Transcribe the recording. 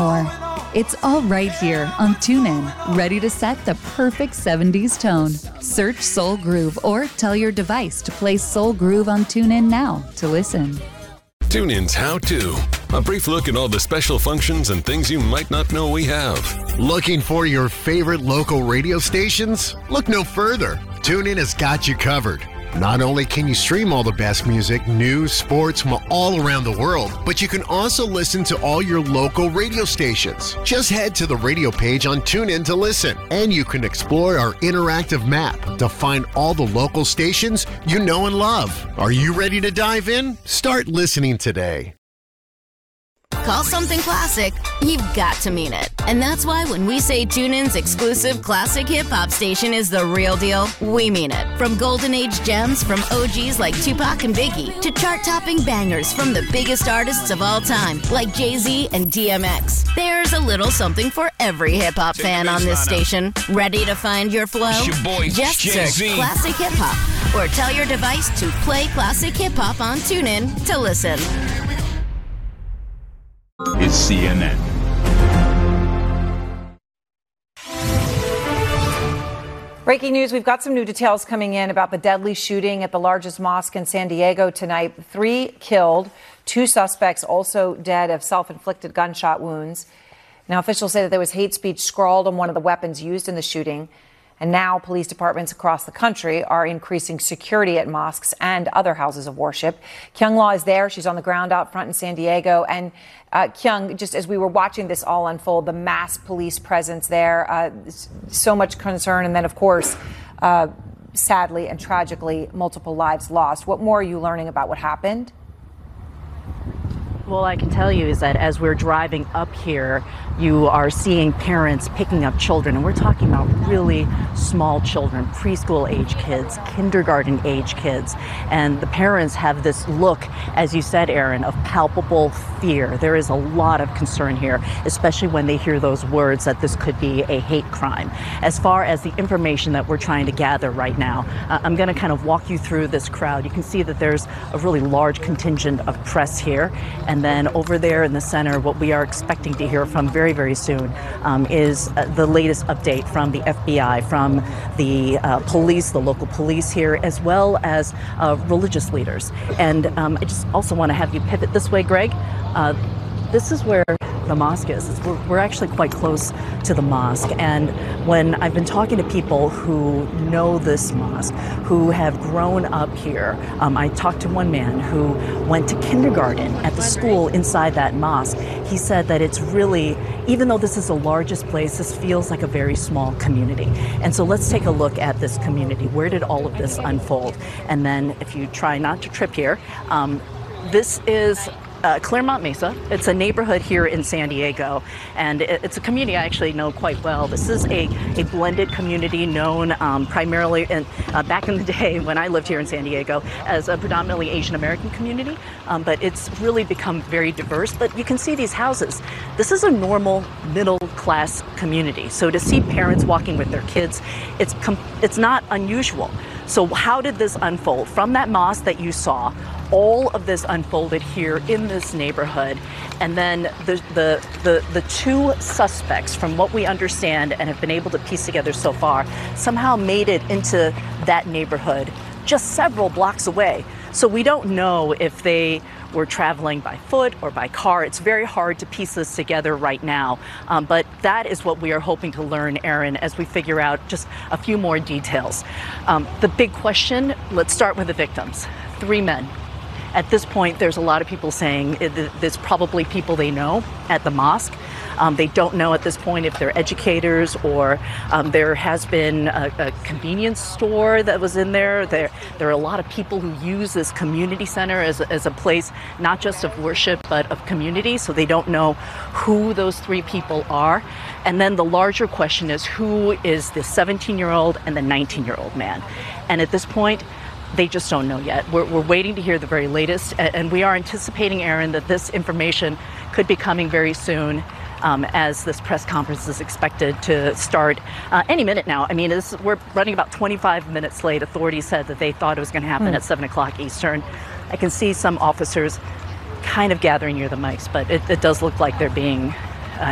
more. It's all right here on TuneIn, ready to set the perfect 70s tone. Search Soul Groove or tell your device to play Soul Groove on TuneIn now to listen. TuneIn's How To. A brief look at all the special functions and things you might not know we have. Looking for your favorite local radio stations? Look no further. TuneIn has got you covered. Not only can you stream all the best music, news, sports from all around the world, but you can also listen to all your local radio stations. Just head to the radio page on TuneIn to listen, and you can explore our interactive map to find all the local stations you know and love. Are you ready to dive in? Start listening today. Call something classic, you've got to mean it. And that's why when we say TuneIn's exclusive classic hip-hop station is the real deal, we mean it. From golden age gems from OGs like Tupac and Biggie to chart-topping bangers from the biggest artists of all time like Jay-Z and DMX. There's a little something for every hip-hop fan on this station. Ready to find your flow? It's your boy, just Jay-Z. search Classic Hip Hop or tell your device to play Classic Hip Hop on TuneIn to listen. Is CNN. Breaking news, we've got some new details coming in about the deadly shooting at the largest mosque in San Diego tonight. 3 killed, 2 suspects also dead of self-inflicted gunshot wounds. Now, officials say that there was hate speech scrawled on one of the weapons used in the shooting. And now police departments across the country are increasing security at mosques and other houses of worship. Kyung Law is there. She's on the ground out front in San Diego. And Kyung, just as we were watching this all unfold, the mass police presence there, so much concern. And then, of course, sadly and tragically, multiple lives lost. What more are you learning about what happened? Well, I can tell you is that as we're driving up here, you are seeing parents picking up children, and we're talking about really small children, preschool age kids, kindergarten age kids. And the parents have this look, as you said, Aaron, of palpable fear. There is a lot of concern here, especially when they hear those words that this could be a hate crime. As far as the information that we're trying to gather right now, I'm going to kind of walk you through this crowd. You can see that there's a really large contingent of press here. And then over there in the center, what we are expecting to hear from very, very soon is the latest update from the FBI, from the police, the local police here, as well as religious leaders. And I just also want to have you pivot this way, Greg. This is where the mosque is. We're actually quite close to the mosque. And when I've been talking to people who know this mosque, who have grown up here, I talked to one man who went to kindergarten at the school inside that mosque. He said that it's really, even though this is the largest place, this feels like a very small community. And so let's take a look at this community. Where did all of this unfold? And then if you try not to trip here, this is Claremont Mesa. It's a neighborhood here in San Diego, and it's a community I actually know quite well. This is a blended community known primarily back in the day when I lived here in San Diego as a predominantly Asian American community, but it's really become very diverse. But you can see these houses. This is a normal middle class community. So to see parents walking with their kids, it's not unusual. So how did this unfold? From that mosque that you saw, all of this unfolded here in this neighborhood. And then the 2 suspects, from what we understand and have been able to piece together so far, somehow made it into that neighborhood just several blocks away. So we don't know if they were traveling by foot or by car. It's very hard to piece this together right now. But that is what we are hoping to learn, Aaron, as we figure out just a few more details. The big question, let's start with the victims. 3 men. At this point, there's a lot of people saying there's probably people they know at the mosque. They don't know at this point if they're educators or there has been a convenience store that was in there. There are a lot of people who use this community center as a place not just of worship but of community, so they don't know who those 3 people are. And then the larger question is, who is the 17-year-old and the 19-year-old man? And at this point, they just don't know yet. We're waiting to hear the very latest, and we are anticipating, Aaron, that this information could be coming very soon, as this press conference is expected to start any minute now. I mean, we're running about 25 minutes late. Authorities said that they thought it was going to happen at 7 o'clock Eastern. I can see some officers kind of gathering near the mics, but it does look like they're being